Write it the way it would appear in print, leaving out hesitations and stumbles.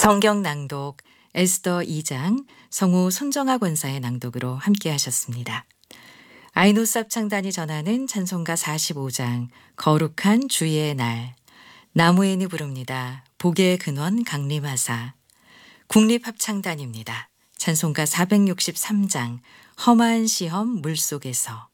성경 낭독 에스더 2장 성우 손정아 권사의 낭독으로 함께 하셨습니다. 아이노스 합창단이 전하는 찬송가 45장 거룩한 주의 날, 나무엔이 부릅니다. 복의 근원 강림하사. 국립합창단입니다. 찬송가 463장 험한 시험 물속에서.